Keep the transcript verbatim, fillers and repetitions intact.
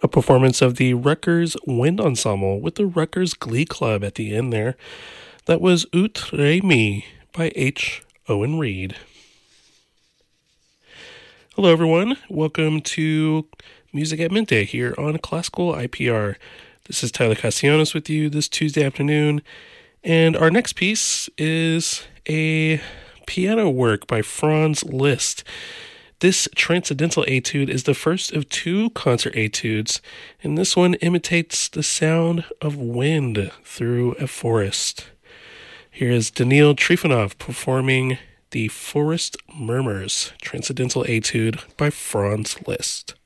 A performance of the Rutgers Wind Ensemble with the Rutgers Glee Club at the end there. That was Ut Re Mi by H. Owen Reed. Hello everyone, welcome to Music at Midday here on Classical I P R. This is Tyler Castellanos with you this Tuesday afternoon, and our next piece is a piano work by Franz Liszt. This Transcendental Etude is the first of two concert etudes, and this one imitates the sound of wind through a forest. Here is Daniil Trifonov performing the Forest Murmurs Transcendental Etude by Franz Liszt.